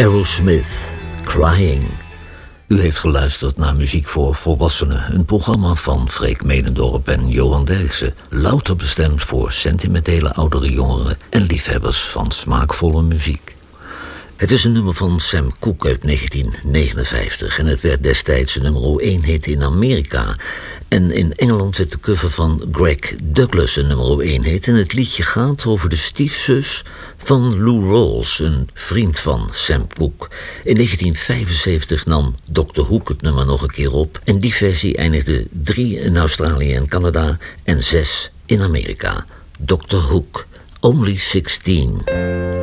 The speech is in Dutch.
Aerosmith, Crying. U heeft geluisterd naar Muziek voor Volwassenen, een programma van Freek Medendorp en Johan Derksen, louter bestemd voor sentimentele oudere jongeren en liefhebbers van smaakvolle muziek. Het is een nummer van Sam Cooke uit 1959 en het werd destijds nummer 1 hit in Amerika. En in Engeland werd de cover van Greg Douglas een nummer 1 hit. En het liedje gaat over de stiefzus van Lou Rawls, een vriend van Sam Cooke. In 1975 nam Dr. Hook het nummer nog een keer op. En die versie eindigde 3 in Australië en Canada en 6 in Amerika. Dr. Hook, Only 16.